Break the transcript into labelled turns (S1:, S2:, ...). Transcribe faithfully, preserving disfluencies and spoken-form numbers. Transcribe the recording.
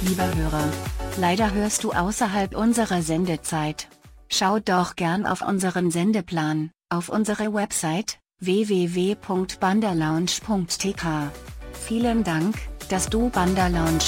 S1: lieber Hörer. Leider hörst du außerhalb unserer Sendezeit. Schau doch gern auf unseren Sendeplan, auf unsere Website, w w w punkt banderlounge punkt t k. Vielen Dank, dass du Banderlounge